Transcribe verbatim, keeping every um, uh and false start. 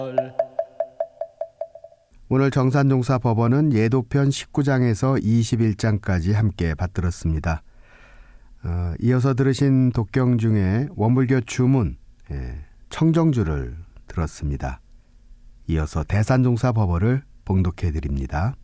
오늘 정산종사법원은 예도편 십구 장에서 이십일 장까지 함께 받들었습니다. 어, 이어서 들으신 독경 중에 원불교 주문, 예, 청정주를 들었습니다. 이어서 대산종사법어를 봉독해 드립니다.